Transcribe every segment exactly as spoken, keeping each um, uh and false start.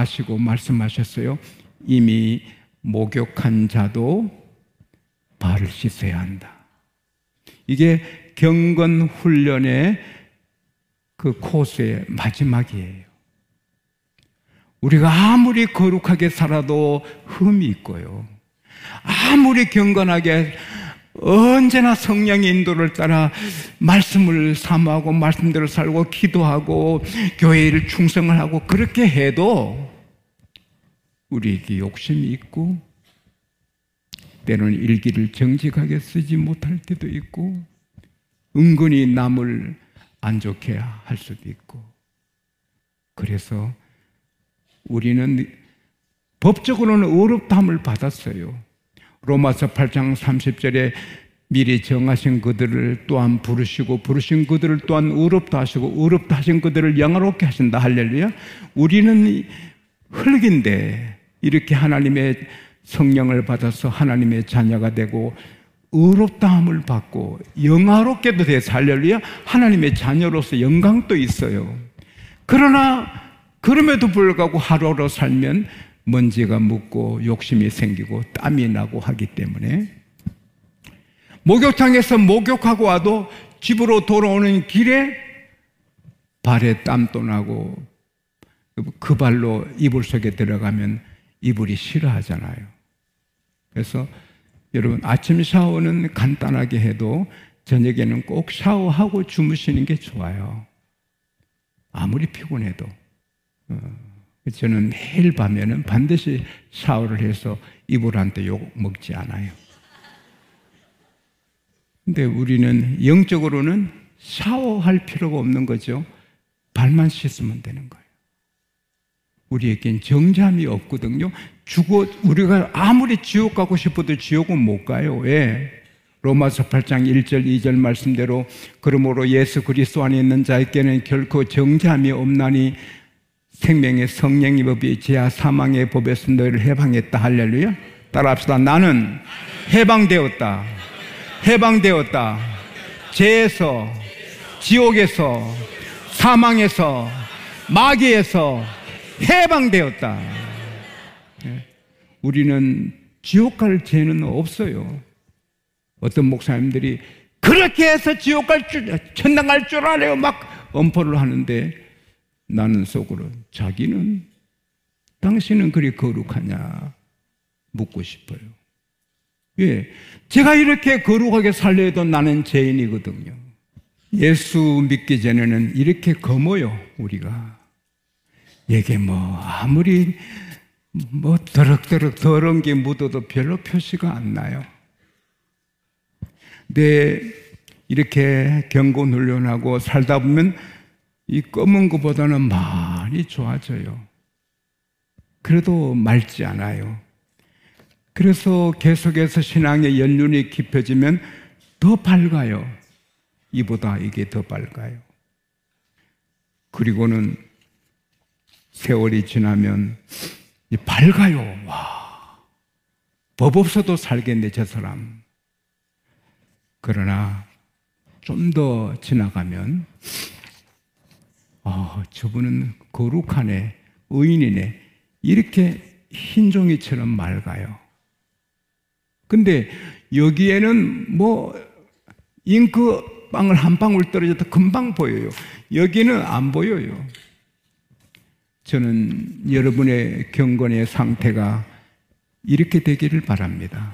마시고 말씀하셨어요. 이미 목욕한 자도 발을 씻어야 한다. 이게 경건 훈련의 그 코스의 마지막이에요. 우리가 아무리 거룩하게 살아도 흠이 있고요, 아무리 경건하게 언제나 성령의 인도를 따라 말씀을 사모하고 말씀대로 살고 기도하고 교회 일 충성을 하고 그렇게 해도 우리에게 욕심이 있고 때로는 일기를 정직하게 쓰지 못할 때도 있고 은근히 남을 안 좋게 할 수도 있고, 그래서 우리는 법적으로는 의롭다함을 받았어요. 로마서 팔 장 삼십 절에 미리 정하신 그들을 또한 부르시고 부르신 그들을 또한 의롭다 하시고 의롭다 하신 그들을 영화롭게 하신다. 할렐루야. 우리는 흙인데 이렇게 하나님의 성령을 받아서 하나님의 자녀가 되고 의롭다함을 받고 영화롭게도 돼서 할렐루야, 하나님의 자녀로서 영광도 있어요. 그러나 그럼에도 불구하고 하루하루 살면 먼지가 묻고 욕심이 생기고 땀이 나고 하기 때문에 목욕탕에서 목욕하고 와도 집으로 돌아오는 길에 발에 땀도 나고 그 발로 이불 속에 들어가면 이불이 싫어하잖아요. 그래서 여러분, 아침 샤워는 간단하게 해도 저녁에는 꼭 샤워하고 주무시는 게 좋아요. 아무리 피곤해도. 저는 매일 밤에는 반드시 샤워를 해서 이불한테 욕 먹지 않아요. 근데 우리는 영적으로는 샤워할 필요가 없는 거죠. 발만 씻으면 되는 거예요. 우리에겐 정잠이 없거든요. 죽어, 우리가 아무리 지옥 가고 싶어도 지옥은 못 가요. 왜? 로마서 팔 장 일 절 이 절 말씀대로 그러므로 예수 그리스도 안에 있는 자에게는 결코 정잠이 없나니 생명의 성령의 법이 죄와 사망의 법에서 너희를 해방했다. 할렐루야. 따라합시다. 나는 해방되었다. 해방되었다. 죄에서, 지옥에서, 사망에서, 마귀에서 해방되었다. 우리는 지옥 갈 죄는 없어요. 어떤 목사님들이 그렇게 해서 지옥 갈 줄, 천당 갈 줄 알아요 막 엄포를 하는데, 나는 속으로 자기는 당신은 그리 거룩하냐 묻고 싶어요. 왜? 제가 이렇게 거룩하게 살려 해도 나는 죄인이거든요. 예수 믿기 전에는 이렇게 검어요. 우리가 이게 뭐 아무리 뭐 더럭더럭 더러운 게 묻어도 별로 표시가 안 나요. 근데 이렇게 경건 훈련하고 살다 보면 이 검은 것보다는 많이 좋아져요. 그래도 맑지 않아요. 그래서 계속해서 신앙의 연륜이 깊어지면 더 밝아요. 이보다 이게 더 밝아요. 그리고는 세월이 지나면 밝아요. 와, 법 없어도 살겠네 저 사람. 그러나 좀 더 지나가면 아, 저분은 거룩하네, 의인이네, 이렇게 흰종이처럼 맑아요. 근데 여기에는 뭐 잉크방울 한 방울 떨어져도 금방 보여요. 여기는 안 보여요. 저는 여러분의 경건의 상태가 이렇게 되기를 바랍니다.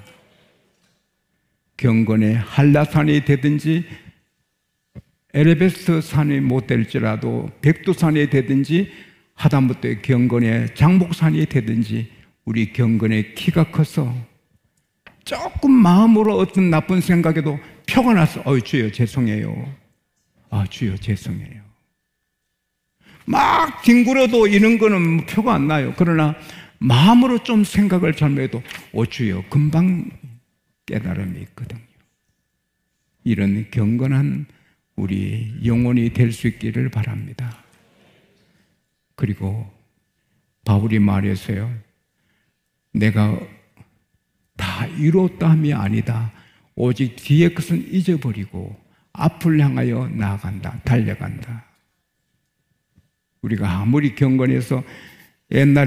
경건의 한라산이 되든지 에베레스트 산이 못 될지라도 백두산이 되든지 하다못해 경건의 장복산이 되든지 우리 경건의 키가 커서 조금 마음으로 어떤 나쁜 생각에도 표가 나서 어이 주여 죄송해요. 아 주여 죄송해요. 막 뒹굴어도 이런 거는 표가 안 나요. 그러나 마음으로 좀 생각을 잘못해도 오 주여 금방 깨달음이 있거든요. 이런 경건한 우리 영혼이 될 수 있기를 바랍니다. 그리고 바울이 말했어요. 내가 다 이뤘다함이 아니다. 오직 뒤에 것은 잊어버리고 앞을 향하여 나아간다. 달려간다. 우리가 아무리 경건해서 옛날